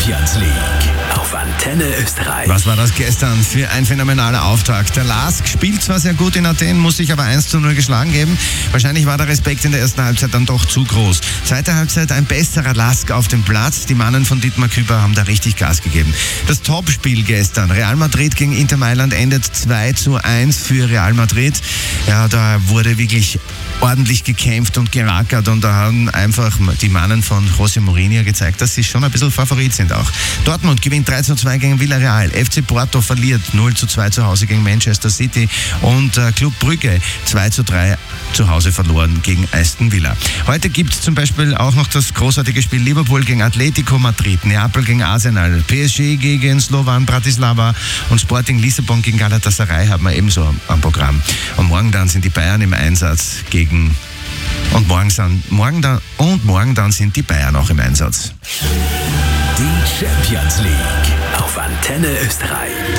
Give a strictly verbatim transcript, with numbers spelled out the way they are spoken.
Champions League auf Antenne Österreich. Was war das gestern für ein phänomenaler Auftakt? Der Lask spielt zwar sehr gut in Athen, muss sich aber eins zu null geschlagen geben. Wahrscheinlich war der Respekt in der ersten Halbzeit dann doch zu groß. Zweite Halbzeit ein besserer Lask auf dem Platz. Die Mannen von Dietmar Küber haben da richtig Gas gegeben. Das Topspiel gestern, Real Madrid gegen Inter Mailand, endet zwei zu eins für Real Madrid. Ja, da wurde wirklich ordentlich gekämpft und gerackert und da haben einfach die Mannen von José Mourinho gezeigt, dass sie schon ein bisschen Favorit sind auch. Dortmund gewinnt drei zu zwei gegen Villarreal, F C Porto verliert null zu zwei zu Hause gegen Manchester City und äh, Club Brügge zwei zu drei zu Hause verloren gegen Aston Villa. Heute gibt es zum Beispiel auch noch das großartige Spiel Liverpool gegen Atletico Madrid, Neapel gegen Arsenal, P S G gegen Slovan Bratislava und Sporting Lissabon gegen Galatasaray haben wir ebenso am, am Programm. Und morgen dann sind die Bayern im Einsatz gegen Und morgen, sind, morgen, dann, und morgen dann sind die Bayern auch im Einsatz. Die Champions League auf Antenne Österreich.